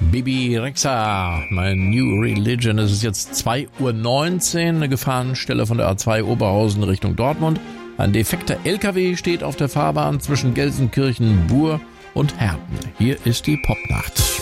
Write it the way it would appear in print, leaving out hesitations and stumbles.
Bibi Rexha, mein New Religion. Es ist jetzt 2:19 Uhr, eine Gefahrenstelle von der A2 Oberhausen Richtung Dortmund. Ein defekter LKW steht auf der Fahrbahn zwischen Gelsenkirchen, Buhr und Herten. Hier ist die Popnacht.